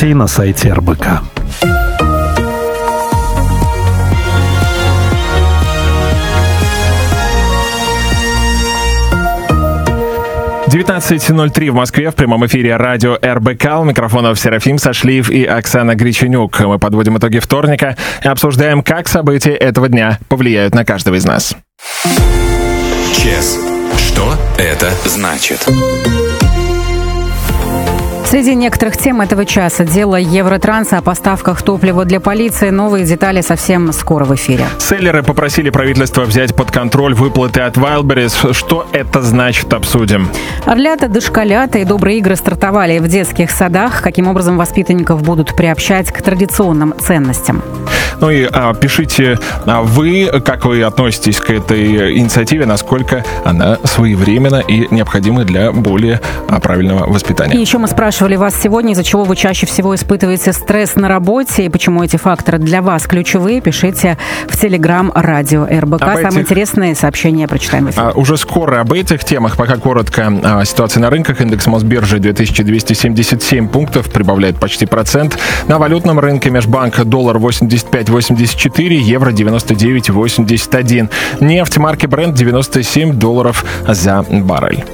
новостей на сайте РБК. 19:03 в Москве, в прямом эфире радио РБК. У микрофонов Серафим Сашлиев и Оксана Греченюк. Мы подводим итоги вторника и обсуждаем, как события этого дня повлияют на каждого из нас. ЧС. Что это значит? Среди некоторых тем этого часа дело Евротранса о поставках топлива для полиции. Новые детали совсем скоро в эфире. Селлеры попросили правительство взять под контроль выплаты от Wildberries. Что это значит, обсудим. Орлята, дошколята и добрые игры стартовали в детских садах. Каким образом воспитанников будут приобщать к традиционным ценностям? Ну и пишите вы, как вы относитесь к этой инициативе, насколько она своевременна и необходима для более правильного воспитания. И еще мы спрашивали вас сегодня, из-за чего вы чаще всего испытываете стресс на работе и почему эти факторы для вас ключевые. Пишите в Телеграм радио РБК. Самые интересные сообщения прочитаем в эфире. Уже скоро об этих темах. Пока коротко. Ситуация на рынках. Индекс Мосбиржи 2277 пунктов, прибавляет почти процент. На валютном рынке межбанк доллар 85.84, евро 99.81. Нефть марки Brent $97 за баррель.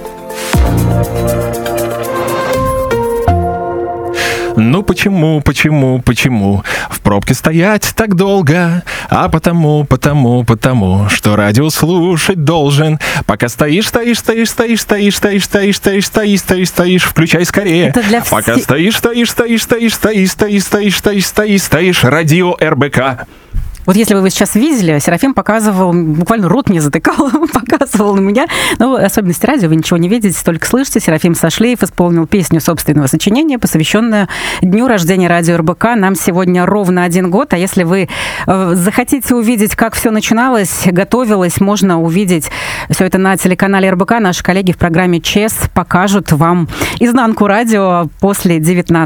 Ну почему в пробке стоять так долго? А потому, что радио слушать должен. Пока стоишь, включай скорее. Пока стоишь, радио РБК. Вот если бы вы сейчас видели, Серафим показывал, буквально рот не затыкал, показывал на меня. Но особенности радио вы ничего не видите, только слышите. Серафим Сашлиев исполнил песню собственного сочинения, посвященную дню рождения радио РБК. Нам сегодня ровно 1 год. А если вы захотите увидеть, как все начиналось, готовилось, можно увидеть все это на телеканале РБК. Наши коллеги в программе ЧС покажут вам изнанку радио после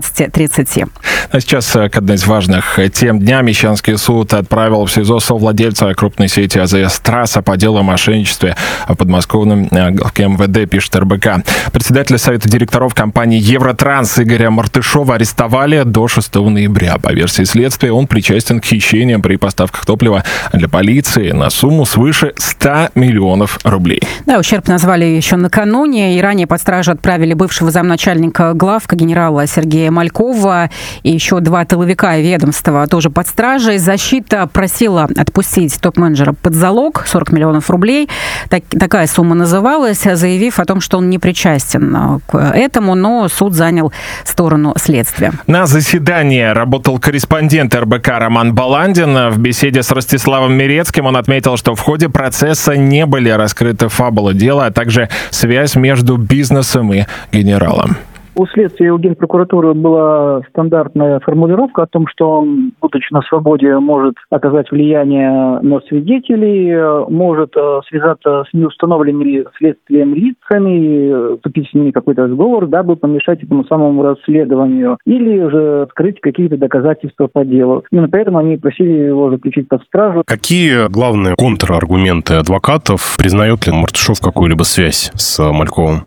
19:30. А сейчас к одной из важных тем дня. Мещанский суд отправил в СИЗО совладельца крупной сети АЗС «Трасса» по делу о мошенничестве в подмосковном главке МВД, пишет РБК. Председателя совета директоров компании «Евротранс» Игоря Мартышова арестовали до 6 ноября. По версии следствия, он причастен к хищениям при поставках топлива для полиции на сумму свыше 100 миллионов рублей. Да, ущерб назвали еще накануне. И ранее под стражу отправили бывшего замначальника главка генерала Сергея Малькова и еще 2 тыловика ведомства тоже под стражей. Защита просила отпустить топ-менеджера под залог 40 миллионов рублей. Такая сумма называлась, заявив о том, что он не причастен к этому, но суд занял сторону следствия. На заседании работал корреспондент РБК Роман Баландин. В беседе с Ростиславом Мирецким он отметил, что в ходе процесса не были раскрыты фабулы дела, а также связь между бизнесом и генералом. У следствия у Генпрокуратуры была стандартная формулировка о том, что он, будучи на свободе, может оказать влияние на свидетелей, может связаться с неустановленными следствием лицами, вступить с ними в какой-то сговор, дабы помешать этому самому расследованию, или же скрыть какие-то доказательства по делу. Именно поэтому они просили его заключить под стражу. Какие главные контраргументы адвокатов? Признает ли Мартышов какую-либо связь с Мальковым?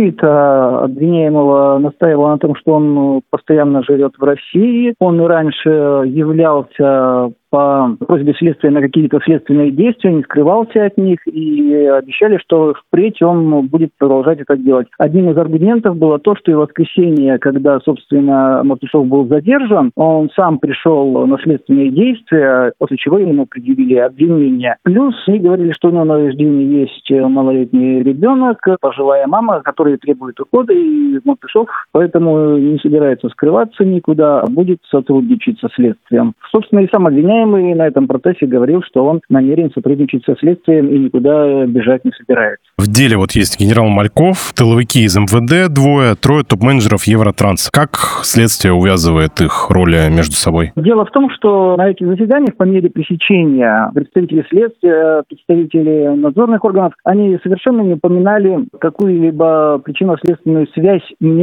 Защита обвиняемого настаивала на том, что он постоянно живет в России. Он раньше являлся по просьбе следствия на какие-то следственные действия, не скрывался от них и обещали, что впредь он будет продолжать это делать. Одним из аргументов было то, что и в воскресенье, когда, собственно, Мартышов был задержан, он сам пришел на следственные действия, после чего ему предъявили обвинение. Плюс они говорили, что у него на рождении есть малолетний ребенок, пожилая мама, которая требует ухода, и Мартышов поэтому не собирается скрываться никуда, а будет сотрудничать со следствием. Собственно, и сам обвиняемый на этом процессе говорил, что он намерен сотрудничать со следствием и никуда бежать не собирается. В деле вот есть генерал Мальков, тыловики из МВД 2, 3 топ-менеджеров Евротранс. Как следствие увязывает их роли между собой? Дело в том, что на этих заседаниях по мере пресечения представители следствия, представители надзорных органов, они совершенно не упоминали какую-либо причинно-следственную связь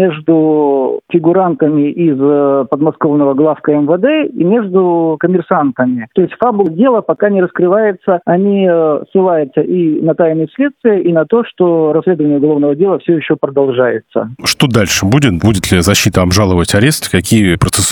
между фигурантами из подмосковного главка МВД и между коммерсантами. То есть фабула дела пока не раскрывается, они ссылаются и на тайны следствия, и на то, что расследование уголовного дела все еще продолжается. Что дальше будет? Будет ли защита обжаловать арест? Какие процессуальные